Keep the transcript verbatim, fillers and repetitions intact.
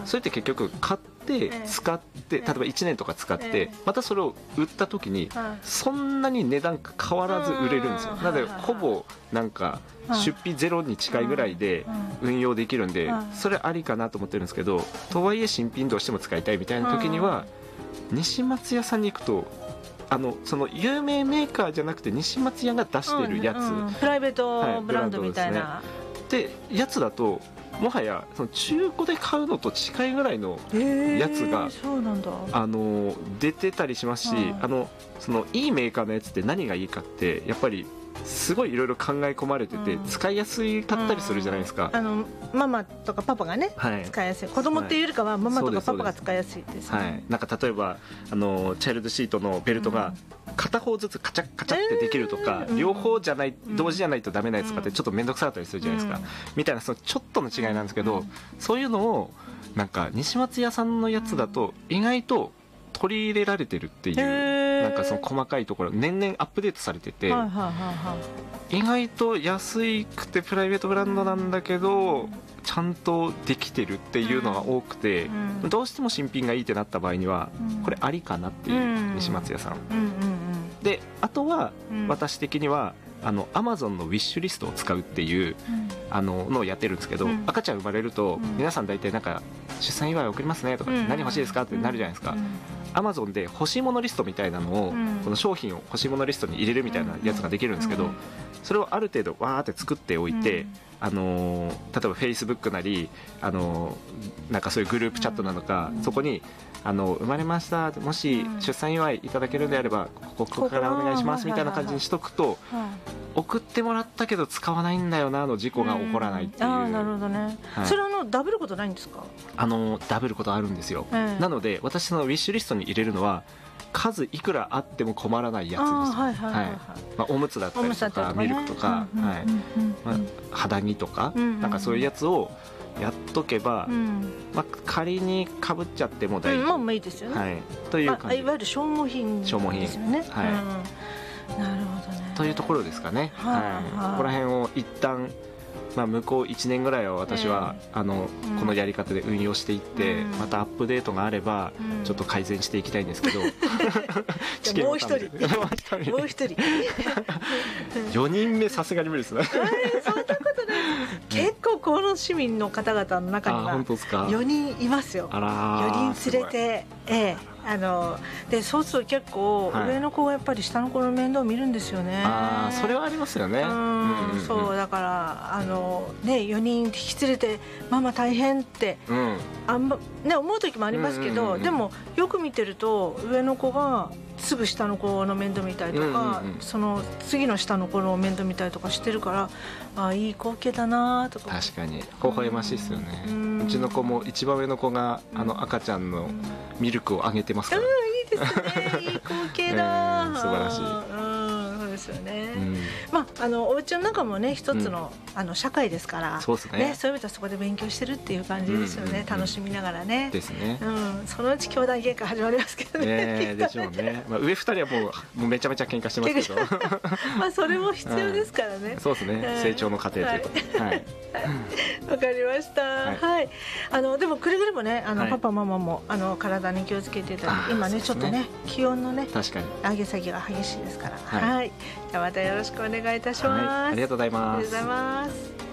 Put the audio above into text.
それって結局買って使って、例えばいちねんとか使ってまたそれを売った時にそんなに値段変わらず売れるんですよ。なのでほぼなんか出費ゼロに近いぐらいで運用できるんで、それありかなと思ってるんですけど、とはいえ新品どうしても使いたいみたいな時には西松屋さんに行くと、あのその有名メーカーじゃなくて西松屋が出してるやつ、 うんうん、プライベートブランドみたいな、 はい、でやつだともはやその中古で買うのと近いぐらいのやつが、 そうなんだ、 あの出てたりしますし、 うん、 あのそのいいメーカーのやつって何がいいかってやっぱりすごいいろいろ考え込まれてて、うん、使いやすかったりするじゃないですか、 うん、あのママとかパパがね、はい、使いやすい、子供っていうよりかはママとかパパが使いやすいですね、 はい、なんか例えばあのチャイルドシートのベルトが片方ずつカチャカチャってできるとか、うん、両方じゃない、同時じゃないとダメなやつとかってちょっと面倒くさかったりするじゃないですか、うん、みたいなそのちょっとの違いなんですけど、うん、そういうのをなんか西松屋さんのやつだと意外と取り入れられてるっていう、なんかその細かいところ年々アップデートされてて、はいはいはいはい、意外と安くてプライベートブランドなんだけどちゃんとできてるっていうのが多くて、うん、どうしても新品がいいってなった場合には、うん、これありかなっていう、うん、西松屋さん、うんうんうん、であとは、うん、私的にはあの Amazon のウィッシュリストを使うっていう、うん、あののをやってるんですけど、うん、赤ちゃん生まれると、うん、皆さん大体なんか出産祝い送りますねとか、うん、何欲しいですかってなるじゃないですか、うん、Amazon で欲しいものリストみたいなのを、うん、この商品を欲しいものリストに入れるみたいなやつができるんですけど、うん、それをある程度わーって作っておいて、うん、あのー、例えば Facebook なり、あのー、なんかそういうグループチャットなのか、うん、そこにあの生まれましたもし出産祝いいただけるんであればここからお願いしますみたいな感じにしとくと、送ってもらったけど使わないんだよなの事故が起こらないっていう、うん、 あ、なるほどね、はい、それはあのダブることないんですか？ あのダブることあるんですよ、えー、なので私のウィッシュリストに入れるのは数いくらあっても困らないやつです、はいはいはいはい、まあ、おむつだったりとか、ね、ミルクとか、うんうんうんうん、はい、まあ、肌着とか、うんうんうん、なんかそういうやつをやっとけば、うん、まあ、仮にかぶっちゃっても大丈夫、うん、まあまあいいですよね、はい、という感じ、まあ、いわゆる消耗品ですよね、消耗品、はい、うん、なるほどねというところですかね、はいはい、ここら辺を一旦、まあ、向こういちねんぐらいは私は、えー、あの、うん、このやり方で運用していって、うん、またアップデートがあれば、うん、ちょっと改善していきたいんですけど、 じゃあもう一人もう一人よにんめさすがに無理ですね、 そんなことない結構この市民の方々の中にはよにんいますよ。 あらよにん連れて、ええ、あのでそうすると結構、はい、上の子がやっぱり下の子の面倒を見るんですよね。 あ、それはありますよね。うん、 うんうん、そうだからあの、ね、よにん引き連れてママ大変って、うん、あんまね、思う時もありますけど、うんうんうん、でもよく見てると上の子がすぐ下の子の面倒見たりとか、うんうんうん、その次の下の子の面倒見たりとかしてるから、あ、いい光景だなとか。 確かに微笑ましいですよね、うん、うちの子も一番上の子があの赤ちゃんのミルクをあげてますから、 うん、いいですね、いい光景だ、 えー、素晴らしい、 うん、そうですよね、うん、まあ、あのお家の中もね一つの、うん、あの社会ですから、 そうですね、 ね、そういう意味ではそこで勉強してるっていう感じですよね、うんうんうん、楽しみながらねですね、 うん、そのうち兄弟喧嘩始まりますけどね、 ねでしょうね、まあ、上ふたりはもう、もうめちゃめちゃ喧嘩してますけどまあそれも必要ですからね、 はい、そうですね、はい、成長の過程ということで、はい、 わかりました、はいはい、あのでもくれぐれもね、あの、はい、パパママもあの体に気をつけていただいて、今ねちょっとね気温のね確かに上げ下げが激しいですから、はい、はい、じゃあまたよろしくお願いいたします、 はい、ありがとうございます。 ありがとうございます。